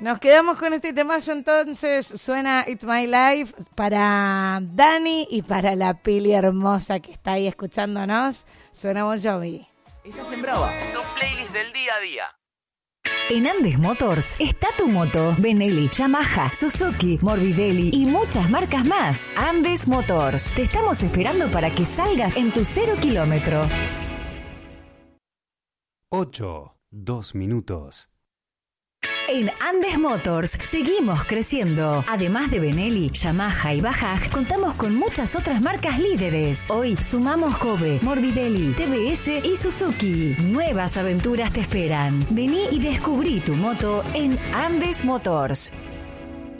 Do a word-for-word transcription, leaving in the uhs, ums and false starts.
Nos quedamos con este temazo, entonces suena It's My Life para Dani y para la Pili hermosa que está ahí escuchándonos. Suena Bon Jovi. Estás en Brava, tu playlist del día a día. En Andes Motors está tu moto. Benelli, Yamaha, Suzuki, Morbidelli y muchas marcas más. Andes Motors. Te estamos esperando para que salgas en tu cero kilómetro. ocho, dos minutos. En Andes Motors seguimos creciendo. Además de Benelli, Yamaha y Bajaj, contamos con muchas otras marcas líderes. Hoy sumamos Kobe, Morbidelli, T V S y Suzuki. Nuevas aventuras te esperan. Vení y descubrí tu moto en Andes Motors.